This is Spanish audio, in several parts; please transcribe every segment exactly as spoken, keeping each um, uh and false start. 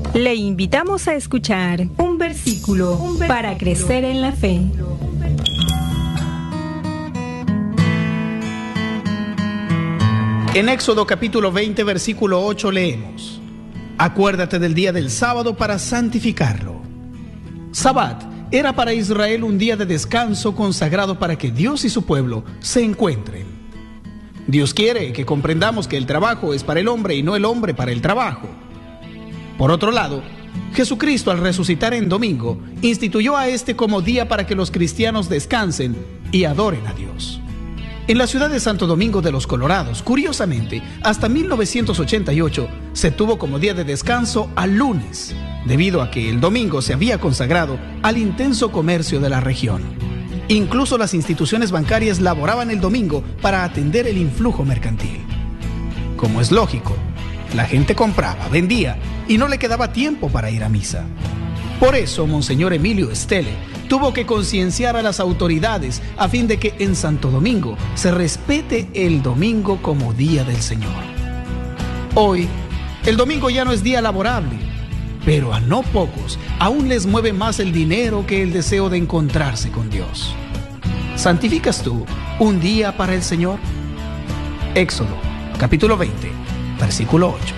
Le invitamos a escuchar un versículo, un versículo para crecer en la fe. En Éxodo capítulo veinte, versículo ocho leemos: Acuérdate del día del sábado para santificarlo. Sabbat era para Israel un día de descanso consagrado para que Dios y su pueblo se encuentren. Dios quiere que comprendamos que el trabajo es para el hombre y no el hombre para el trabajo. Por otro lado, Jesucristo, al resucitar en domingo, instituyó a este como día para que los cristianos descansen y adoren a Dios. En la ciudad de Santo Domingo de los Colorados, curiosamente, hasta mil novecientos ochenta y ocho se tuvo como día de descanso al lunes, debido a que el domingo se había consagrado al intenso comercio de la región. Incluso las instituciones bancarias laboraban el domingo para atender el influjo mercantil. Como es lógico, la gente compraba, vendía y no le quedaba tiempo para ir a misa. Por eso, Monseñor Emilio Estele tuvo que concienciar a las autoridades a fin de que en Santo Domingo se respete el domingo como día del Señor. Hoy, el domingo ya no es día laborable, pero a no pocos aún les mueve más el dinero que el deseo de encontrarse con Dios. ¿Santificas tú un día para el Señor? Éxodo, capítulo veinte, versículo ocho.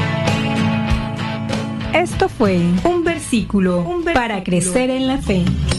Esto fue un versículo, un versículo para crecer en la fe.